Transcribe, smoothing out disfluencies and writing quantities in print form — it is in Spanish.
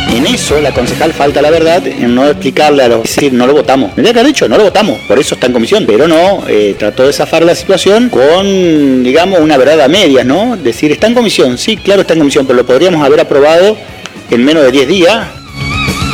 En eso la concejal falta la verdad en no explicarle a los... Es decir, no lo votamos. Tendría que haber dicho, no lo votamos, por eso está en comisión. Pero no, trató de zafar la situación con, digamos, una verdad a medias, ¿no? Decir, está en comisión, sí, claro está en comisión, pero lo podríamos haber aprobado en menos de 10 días